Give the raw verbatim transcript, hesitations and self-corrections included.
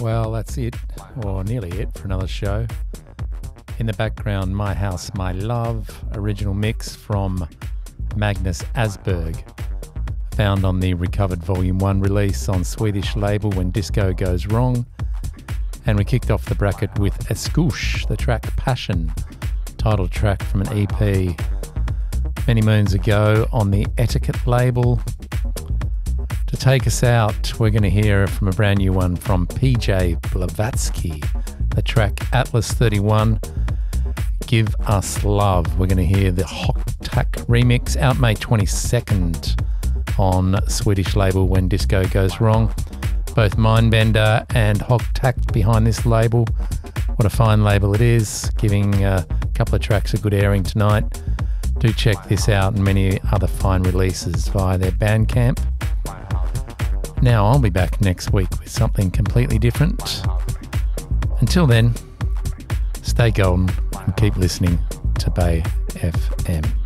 Well, that's it, or nearly it, for another show. In the background, My House, My Love, original mix from Magnus Asberg, found on the Recovered Volume one release on Swedish label When Disco Goes Wrong. And we kicked off the bracket with Escouche, the track Passion, title track from an E P many moons ago on the Etiquette label. To take us out, we're going to hear from a brand new one from P J Blavatsky, the track Atlas thirty-one, Give Us Love. We're going to hear the Hoktak remix, out May twenty-second on Swedish label When Disco Goes Wrong. Both Mindbender and Hoktak behind this label. What a fine label it is, giving a couple of tracks a good airing tonight. Do check this out and many other fine releases via their Bandcamp. Now I'll be back next week with something completely different. Until then, stay golden and keep listening to Bay F M.